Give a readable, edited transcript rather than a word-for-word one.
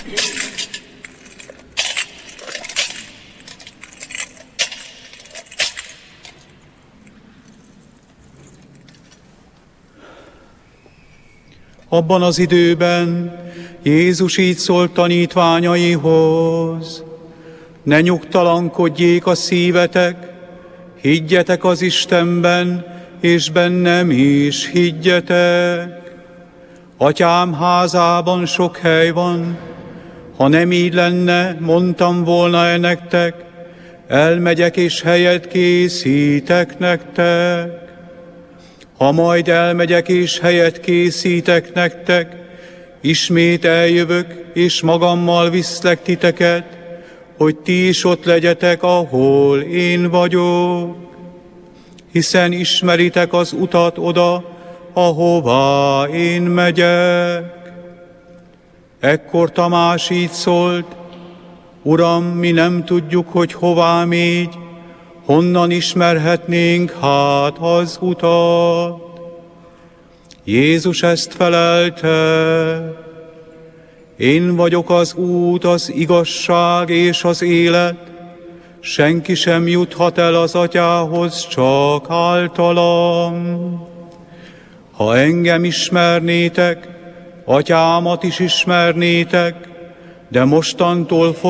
Abban az időben Jézus így szólt tanítványaihoz: ne nyugtalankodjék a szívetek, higgyetek az Istenben, és bennem is higgyetek. Atyám házában sok hely van, ha nem így lenne, mondtam volna nektek, elmegyek és helyet készítek nektek. Ha majd elmegyek és helyet készítek nektek, ismét eljövök, és magammal viszlek titeket, hogy ti is ott legyetek, ahol én vagyok. Hiszen ismeritek az utat oda, ahová én megyek. Ekkor Tamás így szólt: Uram, mi nem tudjuk, hogy hová mégy, honnan ismerhetnénk hát az utat? Jézus ezt felelte: én vagyok az út, az igazság és az élet, senki sem juthat el az Atyához, csak általam. Ha engem ismernétek, Atyámat is ismernétek, de mostantól